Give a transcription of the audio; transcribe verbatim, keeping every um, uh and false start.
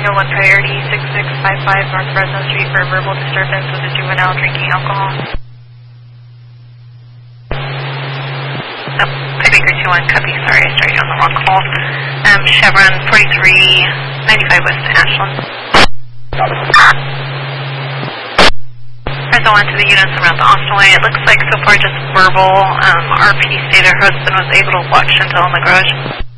oh one priority, six six five five North Fresno Street for verbal disturbance with a juvenile drinking alcohol. Oh, Pi Baker two one, copy, sorry, I started you on the wrong call. Um, Chevron forty-three ninety-five West Ashland. Fresno one to the units around the Austin Way. It looks like so far just verbal. Um, R P stated her husband was able to watch until in the garage.